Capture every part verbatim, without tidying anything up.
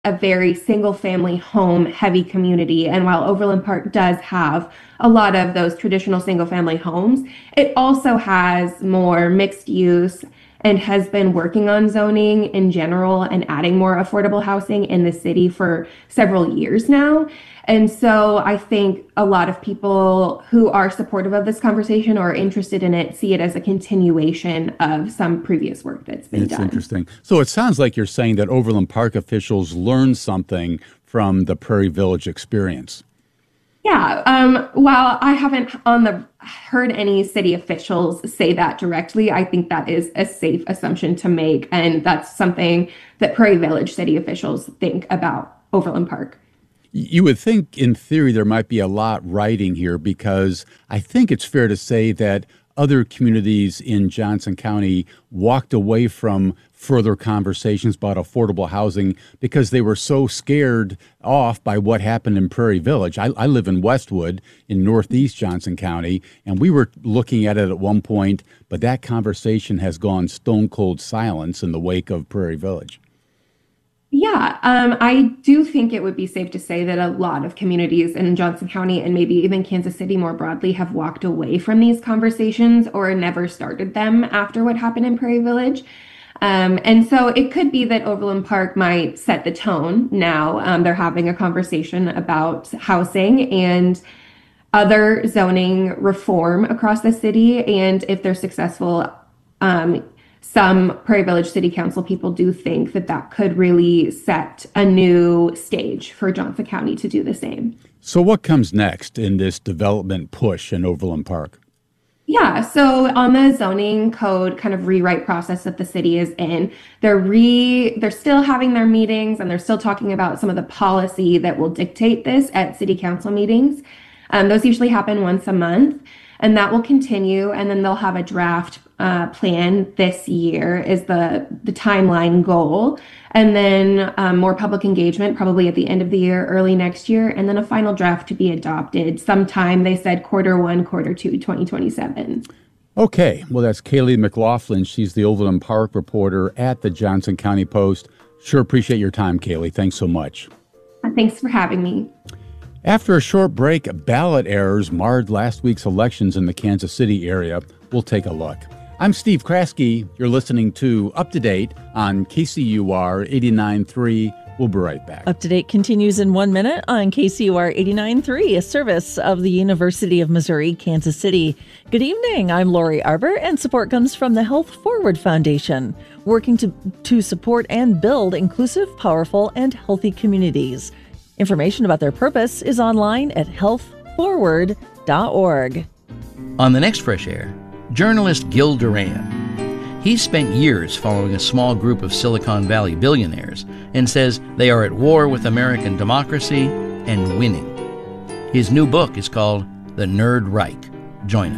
a very single family home heavy community. And while Overland Park does have a lot of those traditional single family homes, it also has more mixed use and has been working on zoning in general and adding more affordable housing in the city for several years now. And so I think a lot of people who are supportive of this conversation or are interested in it see it as a continuation of some previous work that's been it's done. It's interesting. So it sounds like you're saying that Overland Park officials learned something from the Prairie Village experience. Yeah. Um, while I haven't on the heard any city officials say that directly, I think that is a safe assumption to make. And that's something that Prairie Village city officials think about Overland Park. You would think, in theory, there might be a lot riding here, because I think it's fair to say that other communities in Johnson County walked away from further conversations about affordable housing because they were so scared off by what happened in Prairie Village. I, I live in Westwood in northeast Johnson County, and we were looking at it at one point, but that conversation has gone stone cold silence in the wake of Prairie Village. Yeah, um, I do think it would be safe to say that a lot of communities in Johnson County and maybe even Kansas City more broadly have walked away from these conversations or never started them after what happened in Prairie Village. Um, and so it could be that Overland Park might set the tone now. Um, they're having a conversation about housing and other zoning reform across the city. And if they're successful, um, some Prairie Village City Council people do think that that could really set a new stage for Johnson County to do the same. So what comes next in this development push in Overland Park? Yeah, so on the zoning code kind of rewrite process that the city is in, they're re they're still having their meetings and they're still talking about some of the policy that will dictate this at city council meetings. Um, those usually happen once a month, and that will continue. And then they'll have a draft uh, plan this year is the the timeline goal. And then um, more public engagement probably at the end of the year, early next year, and then a final draft to be adopted sometime, they said, quarter one, quarter two, twenty twenty-seven. Okay, well, that's Kaylee McLaughlin. She's the Overland Park reporter at the Johnson County Post. Sure appreciate your time, Kaylee. Thanks so much. Thanks for having me. After a short break, ballot errors marred last week's elections in the Kansas City area. We'll take a look. I'm Steve Kraske. You're listening to Up to Date on K C U R eighty-nine point three. We'll be right back. Up to Date continues in one minute on K C U R eighty-nine point three, a service of the University of Missouri, Kansas City. Good evening. I'm Lori Arbor, and support comes from the Health Forward Foundation, working to, to support and build inclusive, powerful, and healthy communities. Information about their purpose is online at health forward dot org. On the next Fresh Air, journalist Gil Duran. He's spent years following a small group of Silicon Valley billionaires and says they are at war with American democracy and winning. His new book is called The Nerd Reich. Join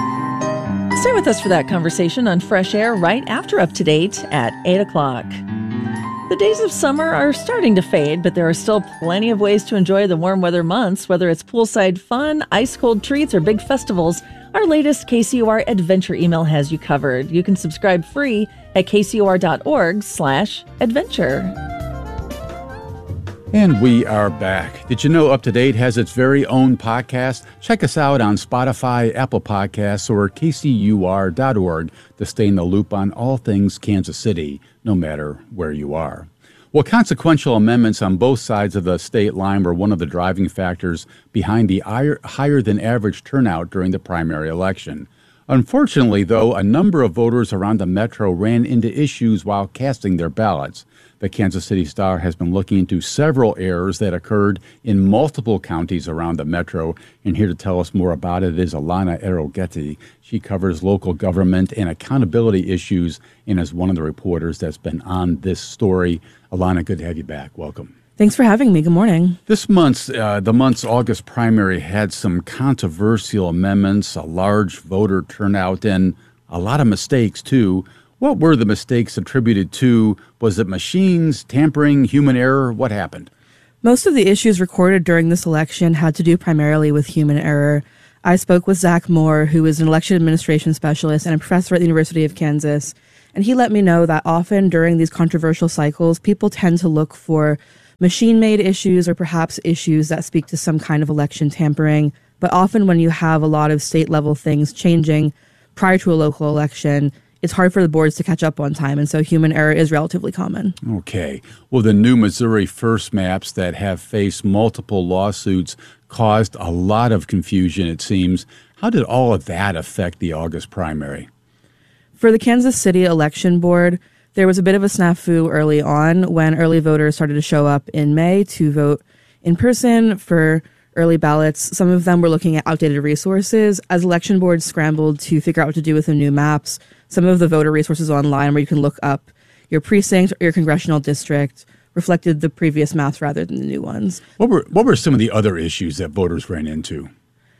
us. Stay with us for that conversation on Fresh Air right after Up to Date at eight o'clock. The days of summer are starting to fade, but there are still plenty of ways to enjoy the warm weather months, whether it's poolside fun, ice-cold treats, or big festivals. Our latest K C U R Adventure email has you covered. You can subscribe free at k c u r dot org slash adventure. And we are back. Did you know Up to Date has its very own podcast? Check us out on Spotify, Apple Podcasts, or k c u r dot org to stay in the loop on all things Kansas City, no matter where you are. Well, consequential amendments on both sides of the state line were one of the driving factors behind the higher than average turnout during the primary election. Unfortunately, though, a number of voters around the metro ran into issues while casting their ballots. The Kansas City Star has been looking into several errors that occurred in multiple counties around the metro. And here to tell us more about it is Alana Erogetti. She covers local government and accountability issues and is one of the reporters that's been on this story. Alana, good to have you back. Welcome. Thanks for having me. Good morning. This month's, uh, the month's August primary had some controversial amendments, a large voter turnout, and a lot of mistakes, too. What were the mistakes attributed to? Was it machines, tampering, human error? What happened? Most of the issues recorded during this election had to do primarily with human error. I spoke with Zach Moore, who is an election administration specialist and a professor at the University of Kansas, and he let me know that often during these controversial cycles, people tend to look for machine-made issues or perhaps issues that speak to some kind of election tampering. But often when you have a lot of state-level things changing prior to a local election, it's hard for the boards to catch up on time, and so human error is relatively common. Okay. Well, the new Missouri First maps that have faced multiple lawsuits caused a lot of confusion, it seems. How did all of that affect the August primary? For the Kansas City Election Board, there was a bit of a snafu early on when early voters started to show up in May to vote in person for early ballots. Some of them were looking at outdated resources. As election boards scrambled to figure out what to do with the new maps, some of the voter resources online where you can look up your precinct or your congressional district reflected the previous maps rather than the new ones. What were what were some of the other issues that voters ran into?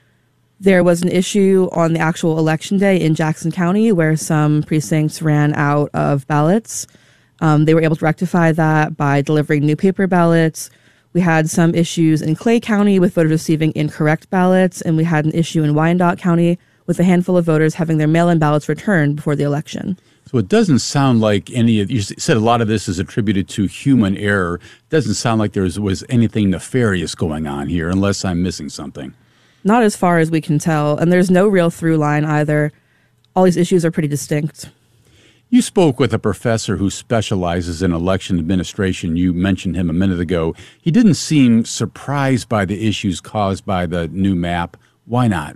There was an issue on the actual election day in Jackson County where some precincts ran out of ballots. Um, they were able to rectify that by delivering new paper ballots. We had some issues in Clay County with voters receiving incorrect ballots, and we had an issue in Wyandotte County with a handful of voters having their mail-in ballots returned before the election. So it doesn't sound like any of, you said a lot of this is attributed to human error. It doesn't sound like there was anything nefarious going on here, unless I'm missing something. Not as far as we can tell, and there's no real through line either. All these issues are pretty distinct. You spoke with a professor who specializes in election administration. You mentioned him a minute ago. He didn't seem surprised by the issues caused by the new map. Why not?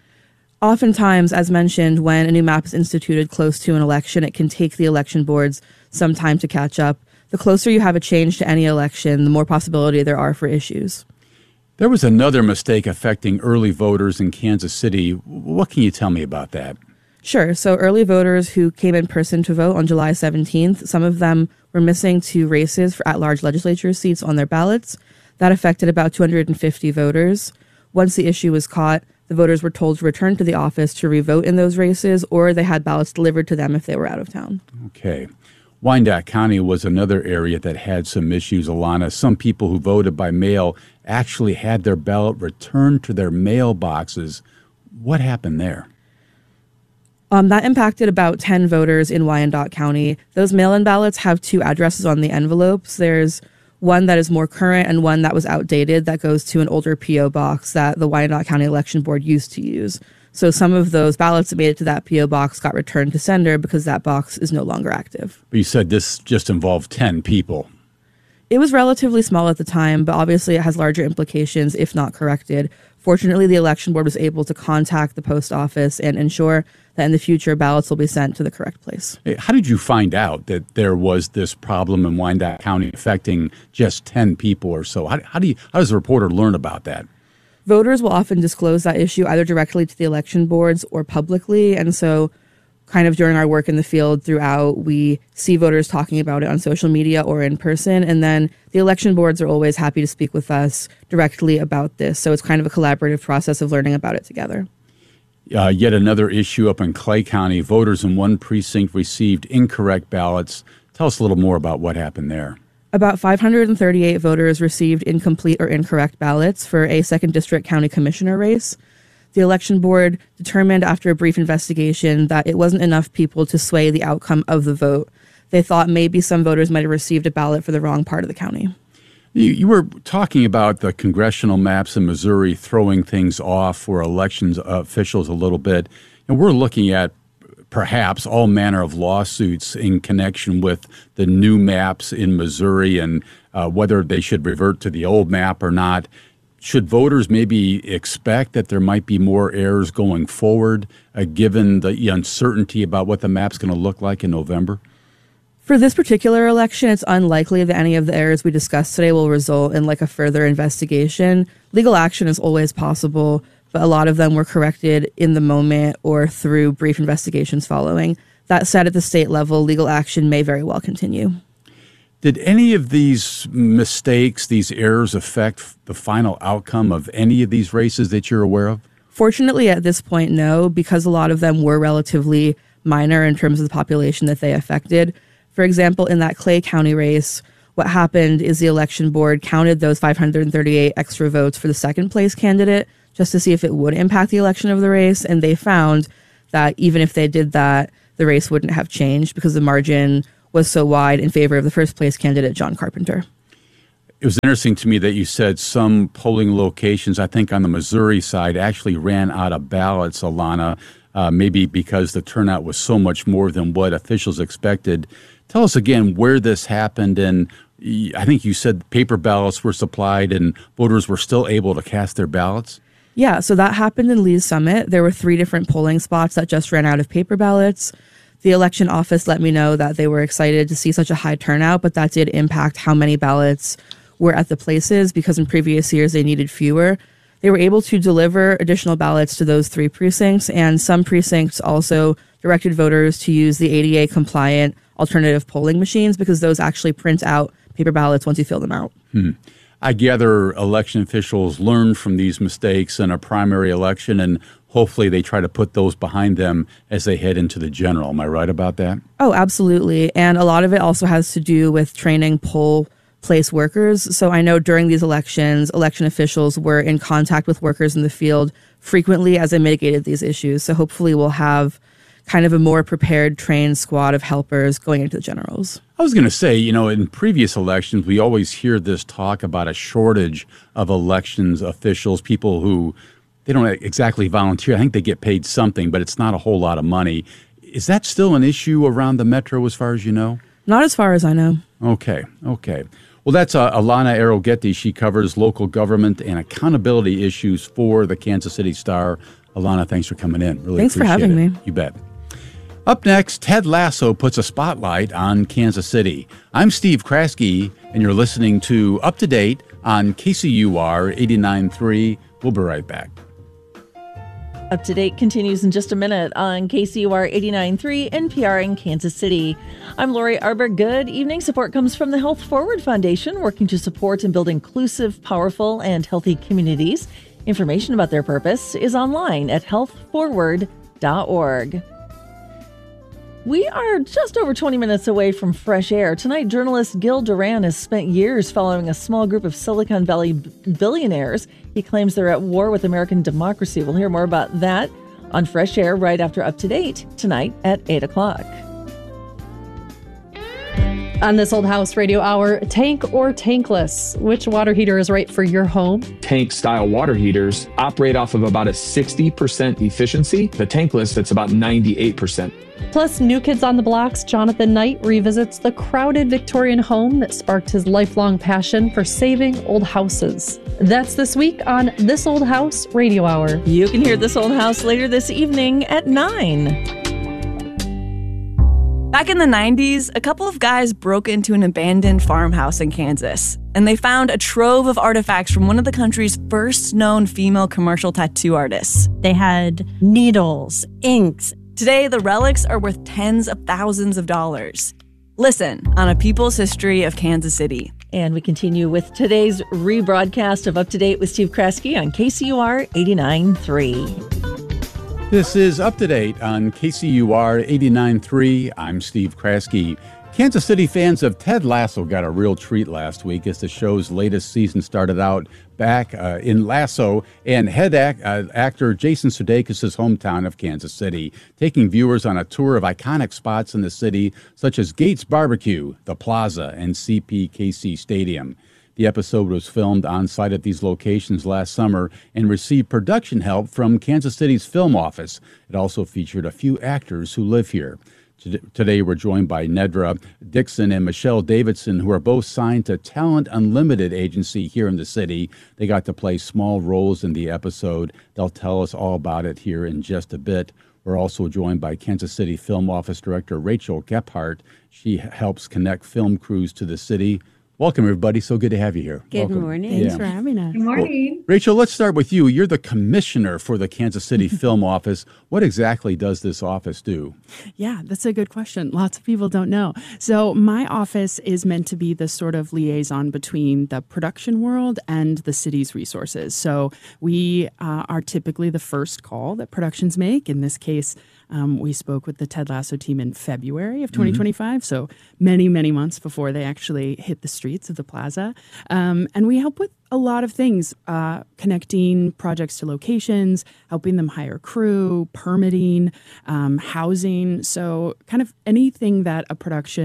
Oftentimes, as mentioned, when a new map is instituted close to an election, it can take the election boards some time to catch up. The closer you have a change to any election, the more possibility there are for issues. There was another mistake affecting early voters in Kansas City. What can you tell me about that? Sure. So early voters who came in person to vote on July seventeenth, some of them were missing two races for at-large legislature seats on their ballots. That affected about two hundred fifty voters. Once the issue was caught, the voters were told to return to the office to revote in those races, or they had ballots delivered to them if they were out of town. Okay. Wyandotte County was another area that had some issues, Alana. Some people who voted by mail actually had their ballot returned to their mailboxes. What happened there? Um, that impacted about ten voters in Wyandotte County. Those mail-in ballots have two addresses on the envelopes. There's one that is more current and one that was outdated that goes to an older P O box that the Wyandotte County Election Board used to use. So some of those ballots that made it to that P O box got returned to sender because that box is no longer active. But you said this just involved ten people. It was relatively small at the time, but obviously it has larger implications if not corrected. Fortunately, the election board was able to contact the post office and ensure that in the future ballots will be sent to the correct place. How did you find out that there was this problem in Wyandotte County affecting just ten people or so? How, how do you, how does a reporter learn about that? Voters will often disclose that issue either directly to the election boards or publicly. And so kind of during our work in the field throughout, we see voters talking about it on social media or in person. And then the election boards are always happy to speak with us directly about this. So it's kind of a collaborative process of learning about it together. Uh, yet another issue up in Clay County. Voters in one precinct received incorrect ballots. Tell us a little more about what happened there. About five hundred thirty-eight voters received incomplete or incorrect ballots for a second district county commissioner race. The election board determined after a brief investigation that it wasn't enough people to sway the outcome of the vote. They thought maybe some voters might have received a ballot for the wrong part of the county. You, you were talking about the congressional maps in Missouri throwing things off for elections officials a little bit. And we're looking at perhaps all manner of lawsuits in connection with the new maps in Missouri and uh, whether they should revert to the old map or not. Should voters maybe expect that there might be more errors going forward, uh, given the uncertainty about what the map's going to look like in November? For this particular election, it's unlikely that any of the errors we discussed today will result in like a further investigation. Legal action is always possible, but a lot of them were corrected in the moment or through brief investigations following. That said, at the state level, legal action may very well continue. Did any of these mistakes, these errors, affect the final outcome of any of these races that you're aware of? Fortunately, at this point, no, because a lot of them were relatively minor in terms of the population that they affected. For example, in that Clay County race, what happened is the election board counted those five hundred thirty-eight extra votes for the second place candidate just to see if it would impact the election of the race. And they found that even if they did that, the race wouldn't have changed because the margin was so wide in favor of the first place candidate, John Carpenter. It was interesting to me that you said some polling locations, I think on the Missouri side, actually ran out of ballots, Alana, uh, maybe because the turnout was so much more than what officials expected. Tell us again where this happened, and I think you said paper ballots were supplied and voters were still able to cast their ballots. Yeah, so that happened in Lee's Summit. There were three different polling spots that just ran out of paper ballots. The election office let me know that they were excited to see such a high turnout, but that did impact how many ballots were at the places because in previous years they needed fewer. They were able to deliver additional ballots to those three precincts, and some precincts also directed voters to use the A D A-compliant alternative polling machines because those actually print out paper ballots once you fill them out. Hmm. I gather election officials learn from these mistakes in a primary election, and hopefully they try to put those behind them as they head into the general. Am I right about that? Oh, absolutely. And a lot of it also has to do with training poll place workers. So I know during these elections, election officials were in contact with workers in the field frequently as they mitigated these issues. So hopefully we'll have kind of a more prepared, trained squad of helpers going into the generals. I was going to say, you know, in previous elections, we always hear this talk about a shortage of elections officials, people who they don't exactly volunteer. I think they get paid something, but it's not a whole lot of money. Is that still an issue around the metro as far as you know? Not as far as I know. Okay, okay. Well, that's uh, Alana Arogeti. She covers local government and accountability issues for the Kansas City Star. Alana, thanks for coming in. Really Thanks for appreciate having it. me. You bet. Up next, Ted Lasso puts a spotlight on Kansas City. I'm Steve Kraske, and you're listening to Up to Date on K C U R eighty-nine point three. We'll be right back. Up to Date continues in just a minute on K C U R eighty-nine point three N P R in Kansas City. I'm Lori Arbor. Good evening. Support comes from the Health Forward Foundation, working to support and build inclusive, powerful, and healthy communities. Information about their purpose is online at health forward dot org. We are just over twenty minutes away from fresh air. Tonight, journalist Gil Duran has spent years following a small group of Silicon Valley billionaires. He claims they're at war with American democracy. We'll hear more about that on Fresh Air right after Up to Date tonight at eight o'clock. On This Old House Radio Hour, tank or tankless? Which water heater is right for your home? Tank-style water heaters operate off of about a sixty percent efficiency. The tankless, that's about ninety-eight percent. Plus, New Kids on the Block's Jonathan Knight revisits the crowded Victorian home that sparked his lifelong passion for saving old houses. That's this week on This Old House Radio Hour. You can hear This Old House later this evening at nine. Back in the nineties, a couple of guys broke into an abandoned farmhouse in Kansas, and they found a trove of artifacts from one of the country's first known female commercial tattoo artists. They had needles, inks. Today, the relics are worth tens of thousands of dollars. Listen on A People's History of Kansas City. And we continue with today's rebroadcast of Up to Date with Steve Kraske on K C U R eighty-nine point three. This is Up to Date on K C U R eighty-nine point three. I'm Steve Kraske. Kansas City fans of Ted Lasso got a real treat last week as the show's latest season started out back uh, in Lasso and head act, uh, actor Jason Sudeikis' hometown of Kansas City, taking viewers on a tour of iconic spots in the city such as Gates Barbecue, the Plaza, and C P K C Stadium. The episode was filmed on site at these locations last summer and received production help from Kansas City's film office. It also featured a few actors who live here. Today, we're joined by Nedra Dixon and Michelle Davidson, who are both signed to Talent Unlimited agency here in the city. They got to play small roles in the episode. They'll tell us all about it here in just a bit. We're also joined by Kansas City Film Office Director Rachel Gephardt. She helps connect film crews to the city. Welcome, everybody. So good to have you here. Good Welcome. morning. Yeah. Thanks for having us. Good morning. Well, Rachel, let's start with you. You're the commissioner for the Kansas City Film Office. What exactly does this office do? Yeah, that's a good question. Lots of people don't know. So my office is meant to be the sort of liaison between the production world and the city's resources. So we uh, are typically the first call that productions make. In this case, Um, we spoke with the Ted Lasso team in February of twenty twenty-five, mm-hmm. so many, many months before they actually hit the streets of the plaza. Um, and we help with a lot of things, uh, connecting projects to locations, helping them hire crew, permitting, um, housing. So kind of anything that a production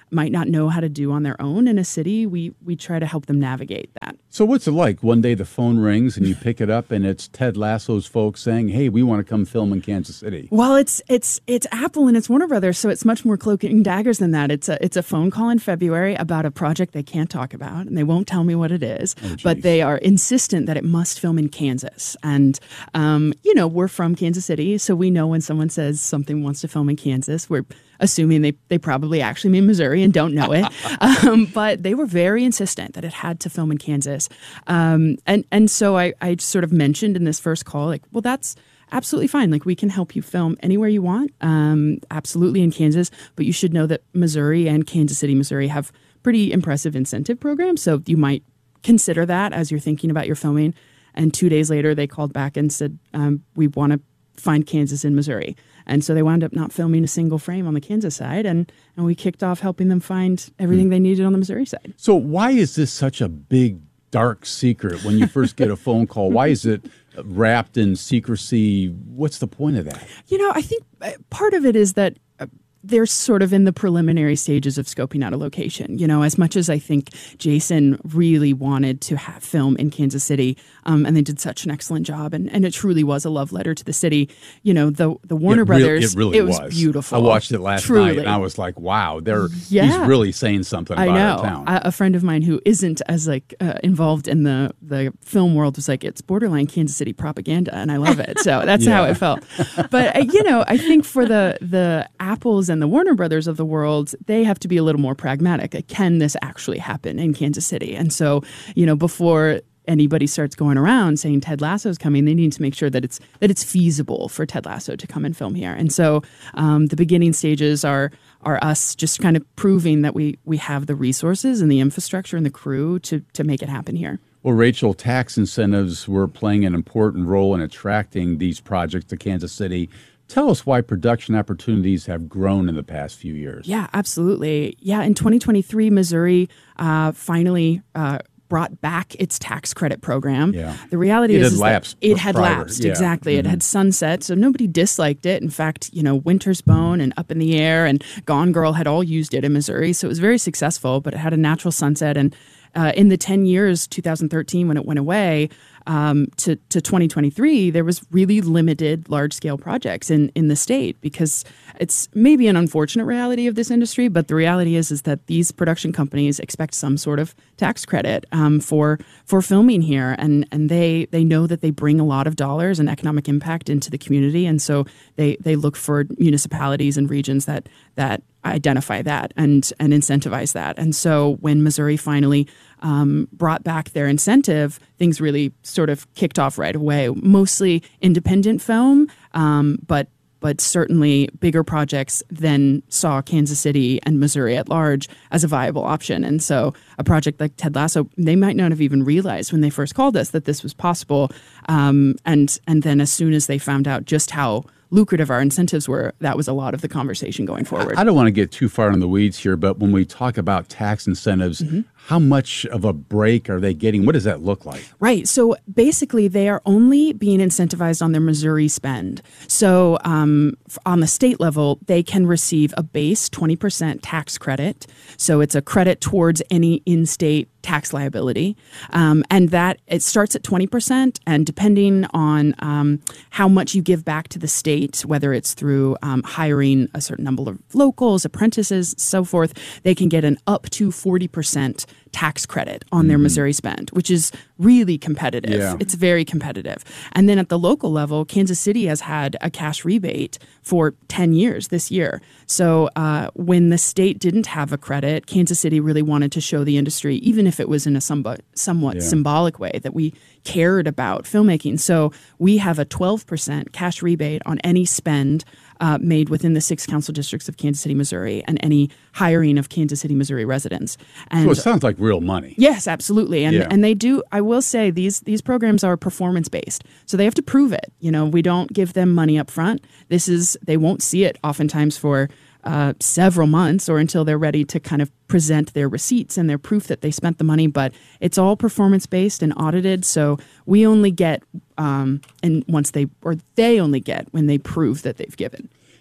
might not know how to do on their own in a city. We we try to help them navigate that. So what's it like? One day the phone rings and you pick it up and it's Ted Lasso's folks saying, "Hey, we want to come film in Kansas City." Well, it's it's it's Apple and it's Warner Brothers, so it's much more cloak and daggers than that. It's a it's a phone call in February about a project they can't talk about, and they won't tell me what it is, Oh, but they are insistent that it must film in Kansas. And um, you know, we're from Kansas City, so we know when someone says something wants to film in Kansas, we're assuming they, they probably actually mean Missouri and don't know it. um, but they were very insistent that it had to film in Kansas. Um, and, and so I, I sort of mentioned in this first call, like, well, that's absolutely fine. Like, we can help you film anywhere you want, um, absolutely in Kansas. But you should know that Missouri and Kansas City, Missouri have pretty impressive incentive programs. So you might consider that as you're thinking about your filming. And two days later, they called back and said, um, we want to find Kansas in Missouri. And so they wound up not filming a single frame on the Kansas side, and, and we kicked off helping them find everything mm. they needed on the Missouri side. So why is this such a big, dark secret when you first get a phone call? Why is it wrapped in secrecy? What's the point of that? You know, I think part of it is that uh, they're sort of in the preliminary stages of scoping out a location. You know, as much as I think Jason really wanted to have film in Kansas City, um, and they did such an excellent job, and, and it truly was a love letter to the city. You know, the the Warner it re- Brothers, it really it was, was beautiful. I watched it last truly. night, and I was like, wow, they're yeah. he's really saying something about I know. our town. A, a friend of mine who isn't as like uh, involved in the the film world was like, it's borderline Kansas City propaganda, and I love it. So that's yeah. how it felt. But uh, you know, I think for the the Apples and the Warner Brothers of the world, they have to be a little more pragmatic. Like, can this actually happen in Kansas City? And so, you know, before anybody starts going around saying Ted Lasso's coming, they need to make sure that it's that it's feasible for Ted Lasso to come and film here. And so um, the beginning stages are are us just kind of proving that we we have the resources and the infrastructure and the crew to to make it happen here. Well, Rachel, tax incentives were playing an important role in attracting these projects to Kansas City. Tell us why production opportunities have grown in the past few years. Yeah, absolutely. Yeah, in twenty twenty-three, Missouri uh, finally uh, brought back its tax credit program. Yeah. The reality it is, had is lapsed that it had prior. lapsed, Yeah. exactly. Mm-hmm. It had sunset, so nobody disliked it. In fact, you know, Winter's Bone and Up in the Air and Gone Girl had all used it in Missouri, so it was very successful, but it had a natural sunset. And uh, in the ten years, two thousand thirteen, when it went away, Um, to, to twenty twenty-three, there was really limited large-scale projects in, in the state, because it's maybe an unfortunate reality of this industry, but the reality is is that these production companies expect some sort of tax credit um, for for filming here, and and they they know that they bring a lot of dollars and economic impact into the community, and so they they look for municipalities and regions that that identify that and and incentivize that. And so when Missouri finally um, brought back their incentive, things really sort of kicked off right away. Mostly independent film, um, but but certainly bigger projects then saw Kansas City and Missouri at large as a viable option. And so a project like Ted Lasso, they might not have even realized when they first called us that this was possible. Um, and and then as soon as they found out just how lucrative our incentives were, that was a lot of the conversation going forward. I don't want to get too far in the weeds here, but when we talk about tax incentives, mm-hmm. how much of a break are they getting? What does that look like? Right. So basically, they are only being incentivized on their Missouri spend. So um, on the state level, they can receive a base twenty percent tax credit. So it's a credit towards any in-state tax liability. Um, and that it starts at twenty percent. And depending on um, how much you give back to the state, whether it's through um, hiring a certain number of locals, apprentices, so forth, they can get an up to forty percent tax credit on their mm-hmm. Missouri spend, which is really competitive. Yeah. It's very competitive. And then at the local level, Kansas City has had a cash rebate for ten years this year. So uh, when the state didn't have a credit, Kansas City really wanted to show the industry, even if it was in a somewhat, somewhat yeah. symbolic way, that we cared about filmmaking. So we have a twelve percent cash rebate on any spend Uh, made within the six council districts of Kansas City, Missouri, and any hiring of Kansas City, Missouri residents. And so it sounds like real money. Yes, absolutely. And yeah. and they do, I will say, these these programs are performance based. So they have to prove it. You know, we don't give them money up front. This is, they won't see it oftentimes for uh, several months or until they're ready to kind of present their receipts and their proof that they spent the money. But it's all performance based and audited. So we only get, um, and once they, or they only get when they prove that they've given.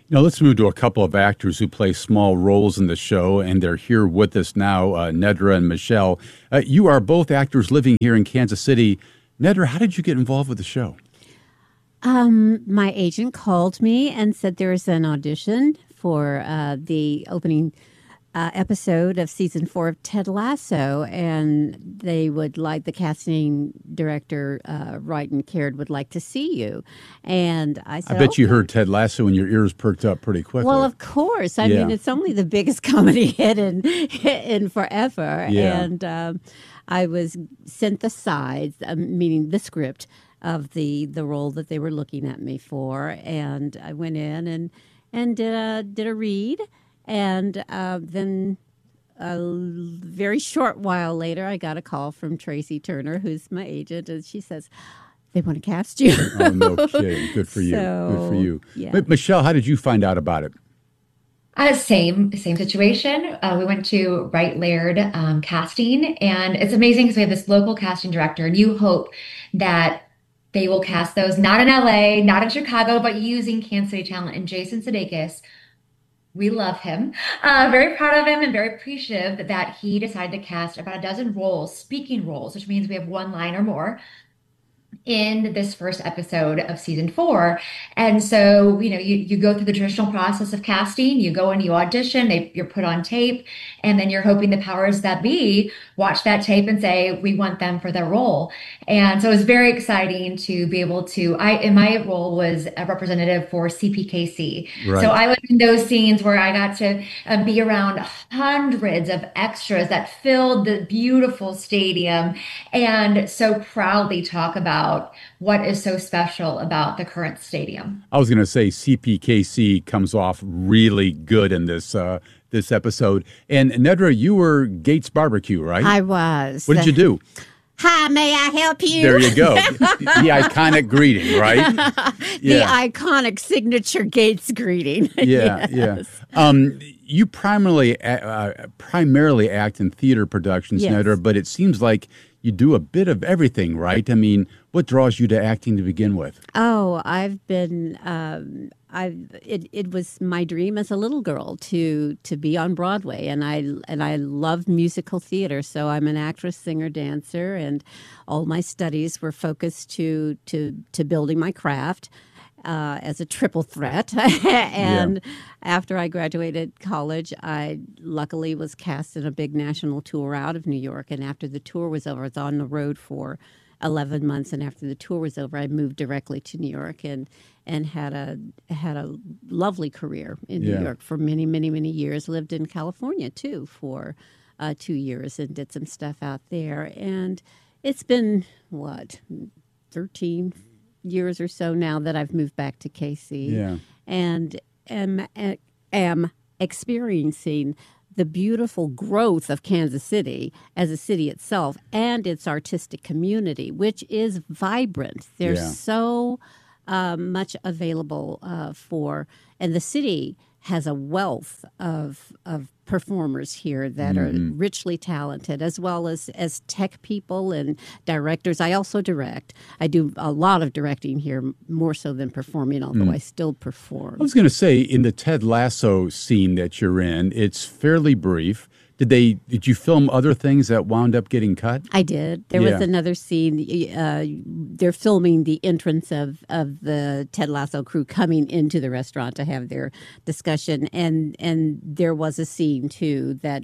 Now, let's move to a couple of actors who play small roles in the show, and they're here with us now, uh, Nedra and Michelle. Uh, you are both actors living here in Kansas City. Nedra, how did you get involved with the show? Um, my agent called me and said there was an audition for uh, the opening uh, episode of season four of Ted Lasso, and they would like the casting director, uh, Wright and Caird, would like to see you. And I said, I bet okay. you heard Ted Lasso and your ears perked up pretty quickly. Well, of course. I Yeah. mean, it's only the biggest comedy hit in, in forever. Yeah. And um, I was sent the sides, um, meaning the script of the the role that they were looking at me for, and I went in and and did a did a read, and uh, then a very short while later, I got a call from Tracy Turner, who's my agent, and she says, they want to cast you. Oh, no kidding. Good for you. So, Good for you. yeah. But Michelle, how did you find out about it? Uh, same, same situation. Uh, we went to Wright Laird um, casting, and it's amazing because we have this local casting director, and you hope that they will cast those not in L A, not in Chicago, but using Kansas City talent. And Jason Sudeikis, we love him. Uh, very proud of him and very appreciative that he decided to cast about a dozen roles, speaking roles, which means we have one line or more in this first episode of season four. And so, you know, you, you go through the traditional process of casting, you go and you audition, they, you're put on tape, and then you're hoping the powers that be watch that tape and say, we want them for their role. And so it was very exciting to be able to, I, in my role was a representative for C P K C. Right. So I was in those scenes where I got to uh, be around hundreds of extras that filled the beautiful stadium and so proudly talk about what is so special about the current stadium. I was going to say C P K C comes off really good in this uh, this episode. And Nedra, you were Gates Barbecue, right? I was. What did you do? Hi, may I help you? There you go. The iconic greeting, right? The Yeah. iconic signature Gates greeting. Yeah, Yes. yeah. Um, you primarily uh, primarily act in theater productions, Yes. Nedra, but it seems like you do a bit of everything, right? I mean, what draws you to acting to begin with? Oh, I've been. Um, I it it was my dream as a little girl to to be on Broadway, and I and I love musical theater. So I'm an actress, singer, dancer, and all my studies were focused to to to building my craft. Uh, as a triple threat. And yeah. After I graduated college, I luckily was cast in a big national tour out of New York. And after the tour was over, I was on the road for eleven months. And after the tour was over, I moved directly to New York and and had a had a lovely career in Yeah. New York for many, many, many years. Lived in California, too, for uh, two years and did some stuff out there. And it's been, what, thirteen years or so now that I've moved back to K C, Yeah. and am am experiencing the beautiful growth of Kansas City as a city itself and its artistic community, which is vibrant. There's Yeah. so uh, much available uh, for, and the city has a wealth of of performers here that Mhm. are richly talented, as well as as tech people and directors. I also direct. I do a lot of directing here, more so than performing, although Mm. I still perform. I was going to say, in the Ted Lasso scene that you're in, it's fairly brief. Did they? Did you film other things that wound up getting cut? I did. There Yeah. was another scene. Uh, they're filming the entrance of, of the Ted Lasso crew coming into the restaurant to have their discussion, and and there was a scene too that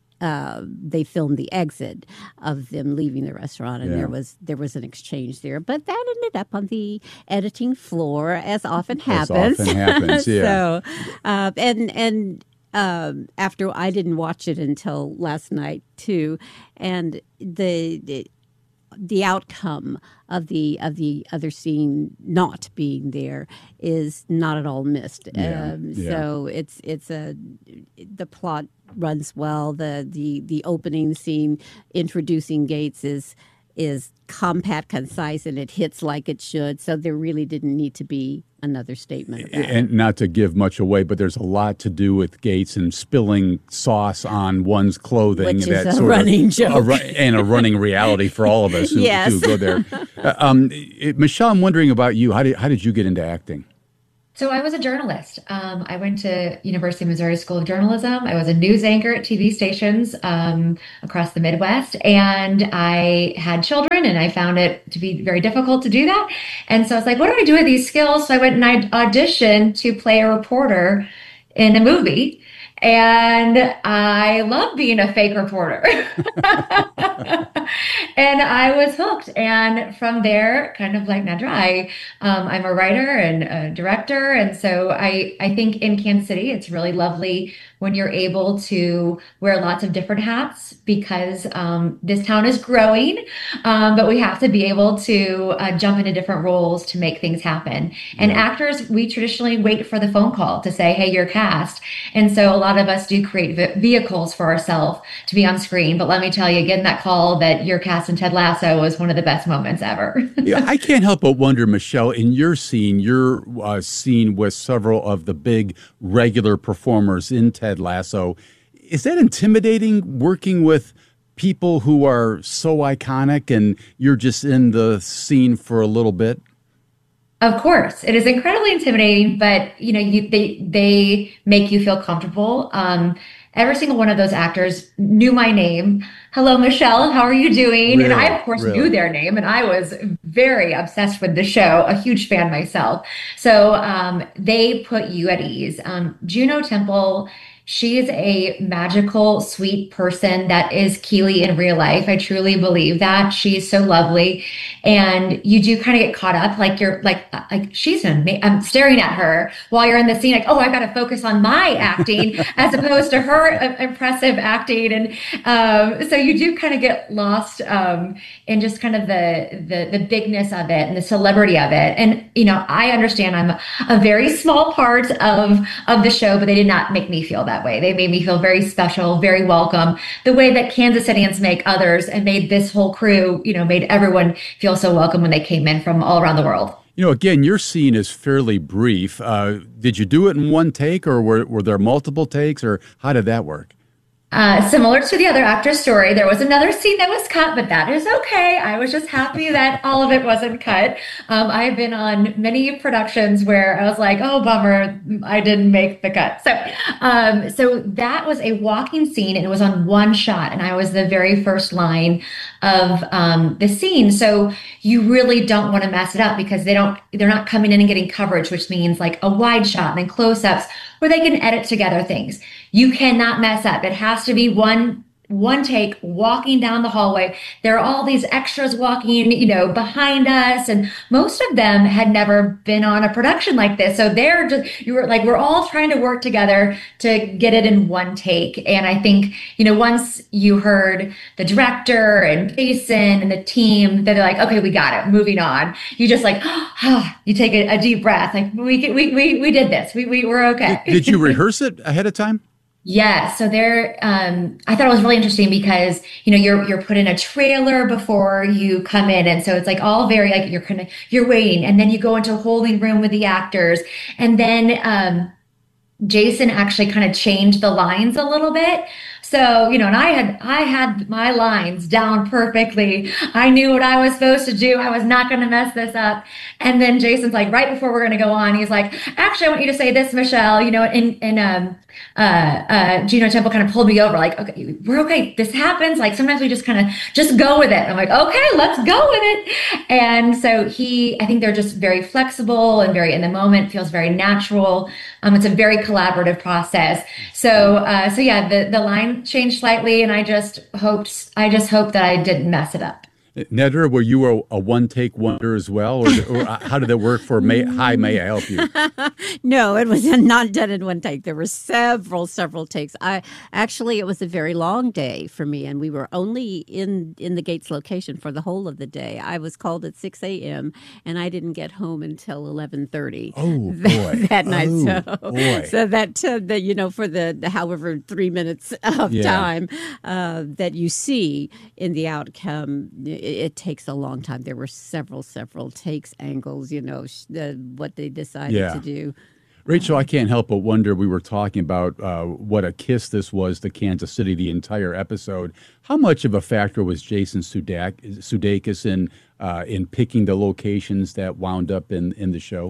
uh, they filmed the exit of them leaving the restaurant, and Yeah. there was there was an exchange there. But that ended up on the editing floor, as often As happens. often happens, yeah. So, uh, and and. Um, after I didn't watch it until last night too, and the, the the outcome of the of the other scene not being there is not at all missed. Yeah, Um, yeah. So it's it's a the plot runs well. The the the opening scene introducing Gates is is compact, concise, and it hits like it should. So there really didn't need to be another statement of that. And not to give much away, but there's a lot to do with Gates and spilling sauce on one's clothing. Which is that a sort running of, joke. a ru- and a running reality for all of us who, Yes. who go there. Uh, um, it- Michelle, I'm wondering about you. How did how did you get into acting? So I was a journalist. Um, I went to University of Missouri School of Journalism. I was a news anchor at T V stations um, across the Midwest, and I had children, and I found it to be very difficult to do that. And so I was like, what do I do with these skills? So I went and I auditioned to play a reporter in a movie. And I love being a fake reporter. And I was hooked. And from there, kind of like Nedra, I, um, I'm a writer and a director. And so I, I think in Kansas City, it's really lovely when you're able to wear lots of different hats because um, this town is growing, um, but we have to be able to uh, jump into different roles to make things happen. And yeah. actors, we traditionally wait for the phone call to say, hey, you're cast. And so a lot of us do create v- vehicles for ourselves to be on screen. But let me tell you, getting that call that you're cast in Ted Lasso was one of the best moments ever. Yeah, I can't help but wonder, Michelle, in your scene, your uh, scene with several of the big regular performers in Ted Lasso, is that intimidating working with people who are so iconic and you're just in the scene for a little bit? Of course, it is incredibly intimidating, but you know, you, they they make you feel comfortable. Um, every single one of those actors knew my name. Hello, Michelle. How are you doing? Really? And I, of course, really? knew their name, and I was very obsessed with the show. A huge fan myself. So um, they put you at ease. Um, Juno Temple. She is a magical, sweet person that is Keeley in real life. I truly believe that. She's so lovely. And you do kind of get caught up, like you're like, like she's in, I'm staring at her while you're in the scene, like, oh, I've got to focus on my acting as opposed to her impressive acting. And um, so you do kind of get lost um, in just kind of the, the, the bigness of it and the celebrity of it. And, you know, I understand I'm a, a very small part of, of the show, but they did not make me feel that way. They made me feel very special, very welcome, the way that Kansas Cityans make others and made this whole crew, you know, made everyone feel so welcome when they came in from all around the world. You know, again, your scene is fairly brief. Uh, did you do it in one take or were, were there multiple takes or how did that work? Uh, similar to the other actor's story, there was another scene that was cut, but that is okay. I was just happy that all of it wasn't cut. Um, I've been on many productions where I was like, oh, bummer, I didn't make the cut. So, um, so that was a walking scene and it was on one shot. And I was the very first line of um, the scene. So you really don't want to mess it up because they don't, they're not coming in and getting coverage, which means like a wide shot and then close-ups where they can edit together things. You cannot mess up. It has to be one one take walking down the hallway. There are all these extras walking, you know, behind us. And most of them had never been on a production like this. So they're just, you were like, we're all trying to work together to get it in one take. And I think, you know, once you heard the director and Jason and the team, they're like, okay, we got it, moving on. You just like, oh, you take a, a deep breath. Like we, we, we, we did this. We, we were okay. Did, did you rehearse it ahead of time? Yeah, so there, um, I thought it was really interesting because, you know, you're, you're put in a trailer before you come in. And so it's like all very, like you're kind of, you're waiting and then you go into a holding room with the actors. And then, um, Jason actually kind of changed the lines a little bit. So, you know, and I had, I had my lines down perfectly. I knew what I was supposed to do. I was not going to mess this up. And then Jason's like, right before we're going to go on, he's like, actually, I want you to say this, Michelle, you know, and, and, um, uh, uh, Juno Temple kind of pulled me over like, okay, we're okay. This happens. Like sometimes we just kind of just go with it. I'm like, okay, let's go with it. And so he, I think they're just very flexible and very in the moment, feels very natural. Um, it's a very collaborative process. So, uh, so yeah, the, the line changed slightly and I just hoped, I just hoped that I didn't mess it up. Nedra, were you a, a one-take wonder as well? Or, or how did it work for May, Hi, May I Help You? No, it was not done in one take. There were several, several takes. I Actually, it was a very long day for me, and we were only in, in the Gates location for the whole of the day. I was called at six a.m., and I didn't get home until eleven thirty oh, that, boy. that night. Oh, so, boy. so that, uh, the, you know, for the, the however three minutes of yeah. time uh, that you see in the outcome, it, it takes a long time. There were several, several takes, angles, you know, sh- the, what they decided yeah. to do. Rachel, I can't help but wonder, we were talking about uh, what a kiss this was to Kansas City, the entire episode. How much of a factor was Jason Sudeikis in, uh, in picking the locations that wound up in, in the show?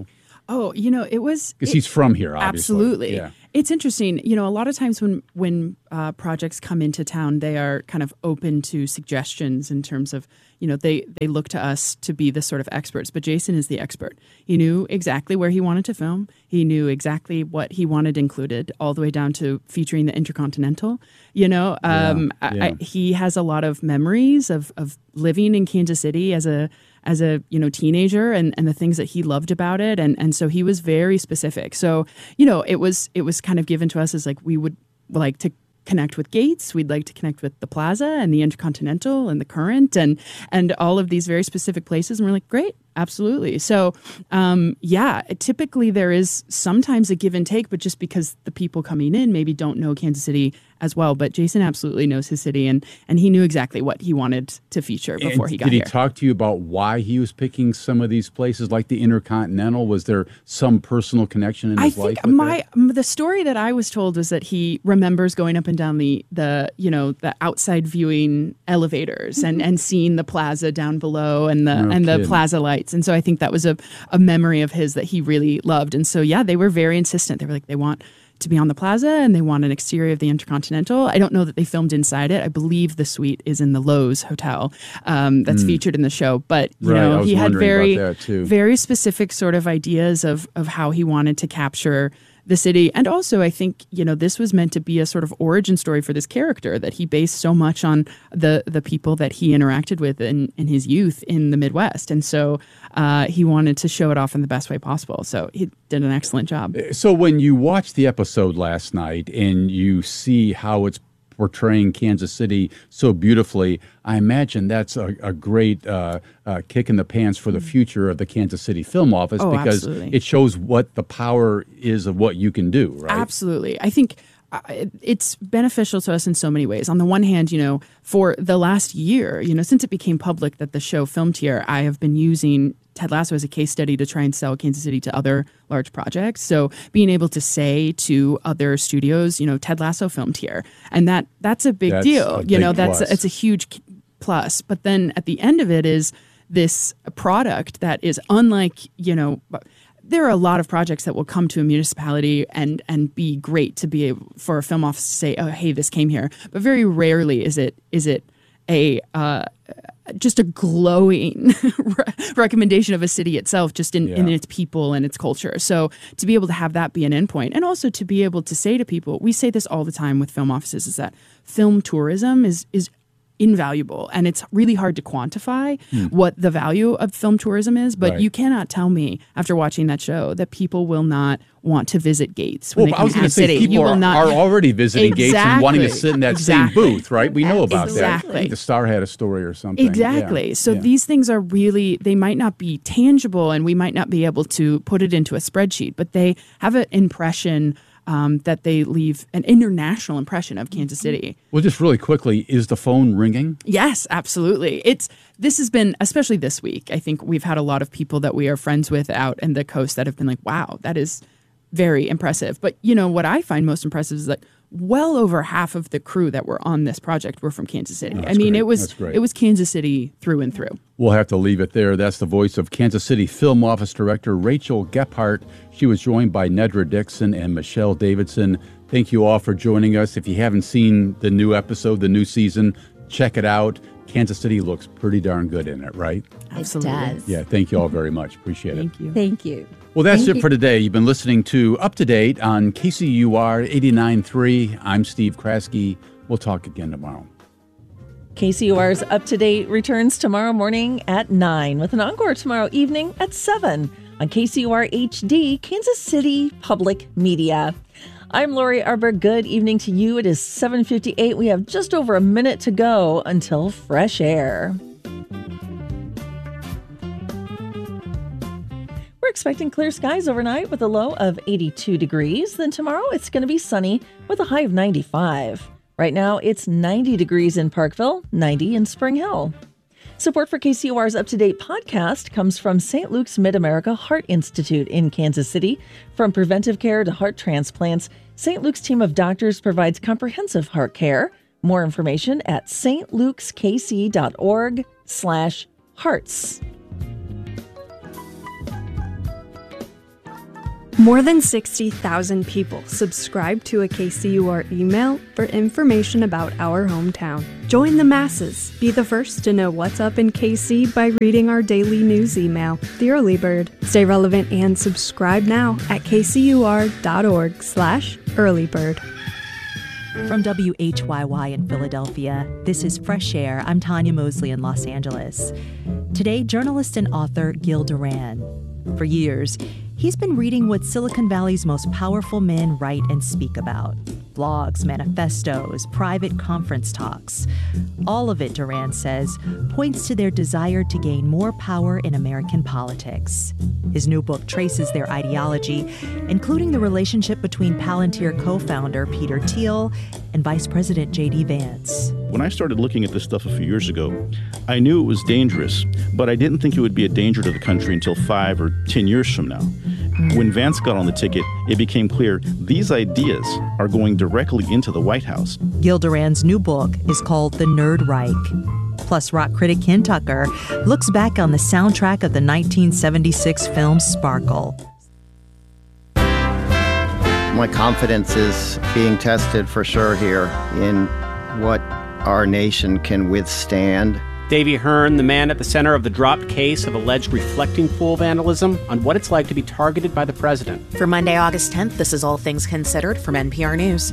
Oh, you know, it was because it, he's from here, obviously. Absolutely. Yeah. It's interesting. You know, a lot of times when when uh, projects come into town, they are kind of open to suggestions in terms of, you know, they they look to us to be the sort of experts. But Jason is the expert. He knew exactly where he wanted to film. He knew exactly what he wanted included, all the way down to featuring the Intercontinental. You know, um, yeah, yeah. I, I, he has a lot of memories of of living in Kansas City as a as a you know teenager and, and the things that he loved about it, and and so he was very specific. So you know it was it was kind of given to us as like we would like to connect with Gates, we'd like to connect with the Plaza and the Intercontinental and the Current and and all of these very specific places, and we're like, great, absolutely. So um, yeah, typically there is sometimes a give and take, but just because the people coming in maybe don't know Kansas City as well. But Jason absolutely knows his city, and and he knew exactly what he wanted to feature before and he got did he here. talk to you about why he was picking some of these places like the Intercontinental? Was there some personal connection in his I life think with my it? the story that I was told was that he remembers going up and down the the you know the outside viewing elevators and, and seeing the plaza down below and the No and the kidding. plaza lights, and so I think that was a a memory of his that he really loved. And so yeah, they were very insistent. They were like, they want to be on the plaza and they want an exterior of the Intercontinental. I don't know that they filmed inside it. I believe the suite is in the Lowe's Hotel um, that's Mm. featured in the show. But you Right, I know, was he had wondering very about that, too. very specific sort of ideas of of how he wanted to capture the city. And also, I think, you know, this was meant to be a sort of origin story for this character that he based so much on the the people that he interacted with in, in his youth in the Midwest. And so uh, he wanted to show it off in the best way possible. So he did an excellent job. So when you watched the episode last night and you see how it's portraying Kansas City so beautifully, I imagine that's a, a great uh, uh, kick in the pants for the future of the Kansas City Film Office, Oh, because absolutely. it shows what the power is of what you can do, right? Absolutely. I think uh, it's beneficial to us in so many ways. On the one hand, you know, for the last year, you know, since it became public that the show filmed here, I have been using Ted Lasso as a case study to try and sell Kansas City to other large projects. So being able to say to other studios, you know, Ted Lasso filmed here, and that that's a big That's deal. a you big know, that's plus. it's a huge plus. But then at the end of it is this product that is unlike, you know, there are a lot of projects that will come to a municipality and and be great to be able for a film office to say, oh, hey, this came here. But very rarely is it is it a uh, just a glowing recommendation of a city itself, just in, in Yeah. its people and its culture. So to be able to have that be an endpoint, and also to be able to say to people, we say this all the time with film offices, is that film tourism is is invaluable, and it's really hard to quantify Hmm. what the value of film tourism is. But Right. you cannot tell me after watching that show that people will not want to visit Gates when Well, they I come was to going the to say, city. people You will are, not are already visiting Gates and wanting to Exactly. sit in that Exactly. same booth, right? We know about that. I Exactly. think the Star had a story or something. Exactly. Yeah. So Yeah. these things are really, they might not be tangible and we might not be able to put it into a spreadsheet, but they have an impression um, that they leave an international impression of Kansas City. Well, just really quickly, is the phone ringing? Yes, absolutely. It's this has been, especially this week, I think we've had a lot of people that we are friends with out in the coast that have been like, wow, that is very impressive. But you know what I find most impressive is that well over half of the crew that were on this project were from Kansas City. Oh, I that's mean, great. it was That's great. it was Kansas City through and through. We'll have to leave it there. That's the voice of Kansas City Film Office Director Rachel Gephardt. She was joined by Nedra Dixon and Michelle Davidson. Thank you all for joining us. If you haven't seen the new episode, the new season, check it out. Kansas City looks pretty darn good in it, right? Absolutely. It does. Yeah, thank you all very much. Appreciate it. Thank you. Thank you. Well, that's Thank it you. for today. You've been listening to Up to Date on K C U R eighty-nine point three. I'm Steve Kraske. We'll talk again tomorrow. K C U R's Up to Date returns tomorrow morning at nine with an encore tomorrow evening at seven on K C U R H D, Kansas City Public Media. I'm Lori Arbor. Good evening to you. It is seven fifty-eight. We have just over a minute to go until fresh air. We're expecting clear skies overnight with a low of eighty-two degrees. Then tomorrow it's going to be sunny with a high of ninety-five. Right now it's ninety degrees in Parkville, ninety in Spring Hill. Support for K C U R's Up to Date podcast comes from Saint Luke's Mid-America Heart Institute in Kansas City. From preventive care to heart transplants, Saint Luke's team of doctors provides comprehensive heart care. More information at stlukeskc.org slash hearts. More than sixty thousand people subscribe to a K C U R email for information about our hometown. Join the masses. Be the first to know what's up in K C by reading our daily news email, The Early Bird. Stay relevant and subscribe now at kcur.org slash earlybird. From W H Y Y in Philadelphia, this is Fresh Air. I'm Tanya Mosley in Los Angeles. Today, journalist and author Gil Duran. For years, he's been reading what Silicon Valley's most powerful men write and speak about. Blogs, manifestos, private conference talks. All of it, Duran says, points to their desire to gain more power in American politics. His new book traces their ideology, including the relationship between Palantir co-founder Peter Thiel and Vice President J D Vance. When I started looking at this stuff a few years ago, I knew it was dangerous, but I didn't think it would be a danger to the country until five or ten years from now. When Vance got on the ticket, it became clear these ideas are going directly into the White House. Gil Duran's new book is called The Nerd Reich. Plus, rock critic Ken Tucker looks back on the soundtrack of the nineteen seventy-six film Sparkle. My confidence is being tested for sure here in what our nation can withstand. Davey Hearn, the man at the center of the dropped case of alleged reflecting pool vandalism, on what it's like to be targeted by the president. For Monday, August tenth, this is All Things Considered from N P R News.